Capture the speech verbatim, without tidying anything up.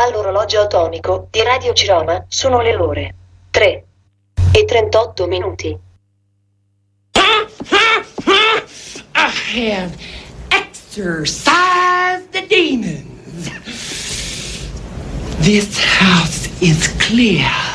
All'orologio atomico di Radio Ciroma sono le ore tre e trentotto minuti. I have exorcised the demons. This house is clear.